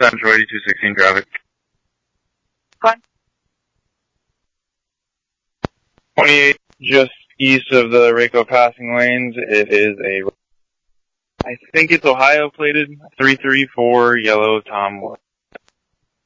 Central 8216 traffic. Fine. 28, just east of the Rayco passing lanes. It is I think it's Ohio plated 334 yellow Tom Wood.